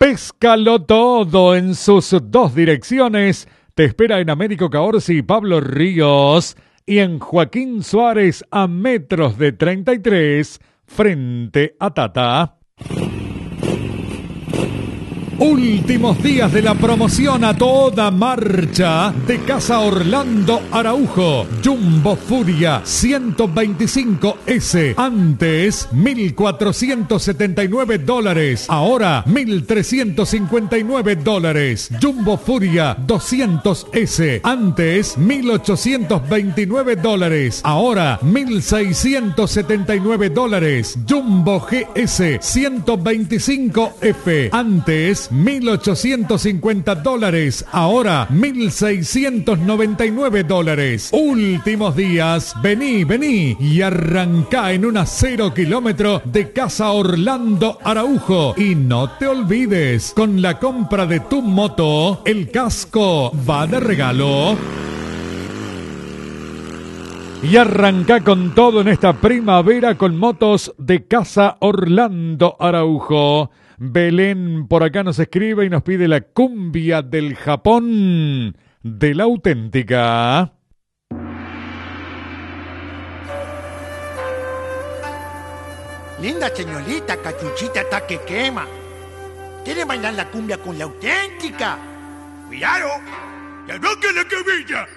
Péscalo todo en sus dos direcciones. Te espera en Américo Caorsi y Pablo Ríos y en Joaquín Suárez a metros de 33 frente a Tata. Últimos días de la promoción a toda marcha de Casa Orlando Araujo. Jumbo Furia 125S. Antes $1,479. Ahora $1,359. Jumbo Furia 200S. Antes $1,829. Ahora $1,679. Jumbo GS 125F. Antes $1,850, ahora $1,699. Últimos días, vení y arrancá en una 0 kilómetro de Casa Orlando Araujo. Y no te olvides, con la compra de tu moto, el casco va de regalo. Y arranca con todo en esta primavera con motos de Casa Orlando Araujo. Belén por acá nos escribe y nos pide la cumbia del Japón de la auténtica. Linda señorita, cachuchita está que quema. ¿Quiere bailar la cumbia con la auténtica? ¡Cuidado! ¡Ya no que la cabilla!